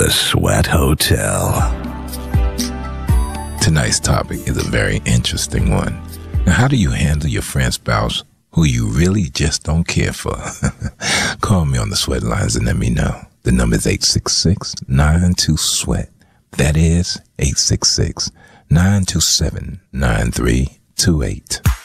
The Sweat Hotel. Tonight's topic is a very interesting one. Now, how do you handle your friend's spouse who you really just don't care for? Call me on the sweat lines and let me know. The number is 866-92-SWEAT. That is 866-927-9328.